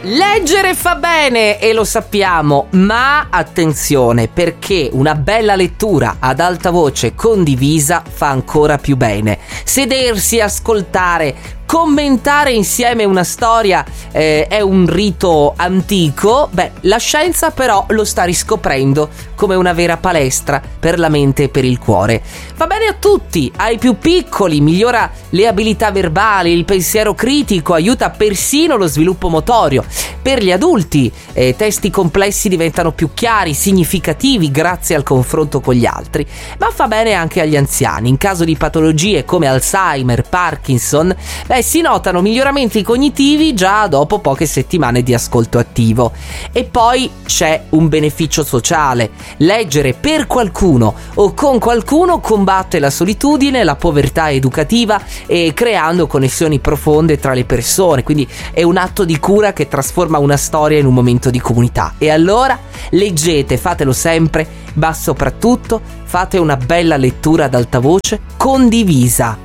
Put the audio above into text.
Leggere fa bene e lo sappiamo, ma attenzione, perché una bella lettura ad alta voce condivisa fa ancora più bene. Sedersi, ascoltare, commentare insieme una storia è un rito antico. La scienza però lo sta riscoprendo come una vera palestra per la mente e per il cuore. Va bene a tutti, ai più piccoli, migliora le abilità verbali, il pensiero critico, aiuta persino lo sviluppo motorio. Per gli adulti testi complessi diventano più chiari, significativi grazie al confronto con gli altri, ma fa bene anche agli anziani. In caso di patologie come Alzheimer, Parkinson, si notano miglioramenti cognitivi già dopo poche settimane di ascolto attivo. E poi c'è un beneficio sociale: leggere per qualcuno o con qualcuno combatte la solitudine, la povertà educativa e creando connessioni profonde tra le persone, quindi è un atto di cura che trasforma una storia in un momento di comunità. E allora leggete, fatelo sempre, ma soprattutto fate una bella lettura ad alta voce condivisa.